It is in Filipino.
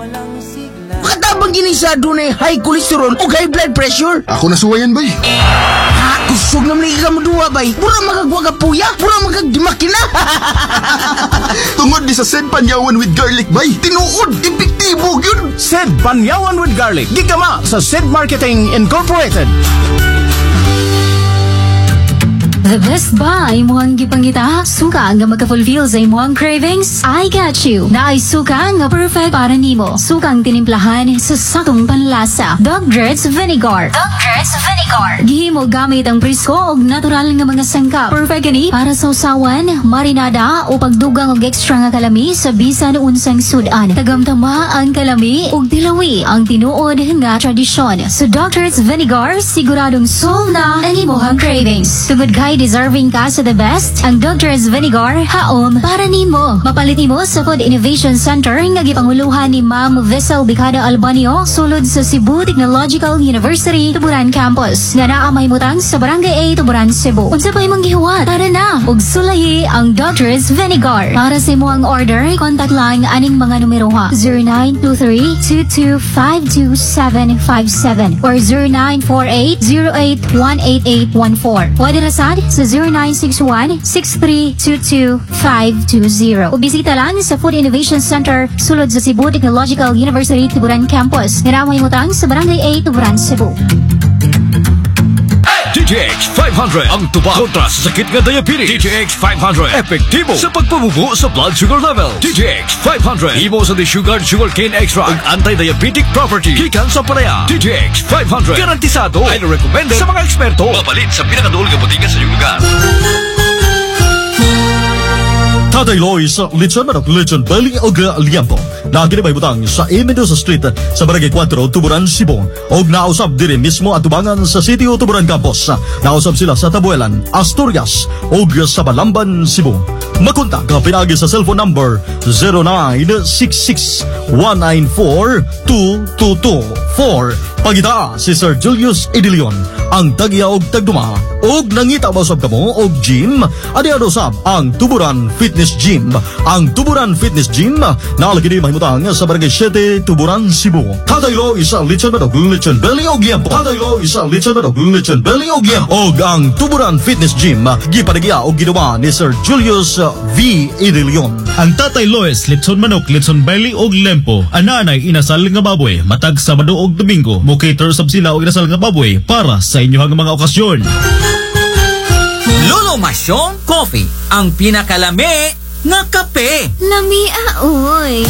Makatabang ginisado na high cholesterol o high blood pressure. Ako nasuwayan bay. Ha, kusog na maligi ka maduwa bay. Mura magagwa ka puya, mura magagdimakina. Tungod di sa Sed Panyawan with garlic bay. Tinuod, epektibo yun. Sed Panyawan with Garlic. Gigama sa Sed Marketing Incorporated. The best buy mo ang gipangita. Suka nga magka-fulfill sa imong cravings. I got you. Naay suka nga perfect para nimo. Suka ang tinimplahan sa sakong panlasa. Dogger's Vinegar. Dogger's Vinegar. Gihimo gamit ang presko og natural nga mga sangkap. Perfect gani para sa usawan, marinada o pagdugang og extra nga kalami sa bisan unsang sudan. Tagamtama ang kalami ug dilawi ang tinuod nga tradisyon. Sa Dogger's Vinegar, siguradong solve na ang imong cravings. Tugod kay deserving ka sa the best, ang Dogger's Vinegar haom para nimo. Mapalit nimo sa Food Innovation Center nga gipanguluhan ni Ma'am Vessel Bicada Albanio sulod sa Cebu Technological University Tuburan Campus nga naa mahimutang sa Barangay A, Tuburan, Cebu. Unsa pa imong gihuwat? Tara na ug sulayi ang Dogger's Vinegar. Para sa imong order, contact lang aning mga numero ha: 0923-2252-757 or 0948-08-18814. Pwede na sad sa 0961-6322-520. O bisita lang sa Food Innovation Center sulod sa Cebu Technological University Tuburan Campus. Naramay mutang sa Barangay A, Tuburan, Cebu. DTX 500 ang tuba kontra sa sakit nga diabetes. DTX 500 epektibo sa pagpabubo sa blood sugar level. DTX 500 imo sa sugar cane extra ug anti-diabetic property gikan sa palaya. DTX 500 garantisado ay recommended sa mga eksperto. Mapalit sa pinakaduol nga botika sa iyong lugar. Tatay Lois, Lechon Manok, Lechon Belly o Liampo. Naginibay butang sa Mendoza Street sa Barangay 4, Tuburan, Cebu. O nausap din mismo at tubangan sa City o Tuburan Campus. Nausap sila sa Tabuelan, Asturias o sa Balamban, Cebu. Makontak ka pinagi sa cellphone number 0966-194-2224. Pagita si Sir Julius Edilion, ang tagya og tagduma. Og nangita basab kamo og gym, adi adosab ang Tuburan Fitness Gym. Ang Tuburan Fitness Gym naalagi di mahimutang sa Barangay 7, Tuburan, Cebu. Tataylo isa Lechon Manok, Lechon Belly o Liampo. Tataylo isa Lechon Manok, Lechon Belly o Liampo. Og ang Tuburan Fitness Gym gipadagya og ginawa ni Sir Julius V. Edilion. Ang Tatay Lois, Lechon Manok, Lechon Belly og Lempo. Ananay inasal nga baboy matag Sabado og Domingo. Mo cater sab sila og inasal nga baboy para sa inyong mga okasyon. Lolo Masyong Coffee, ang pinakalami nga kape. Lami aoy.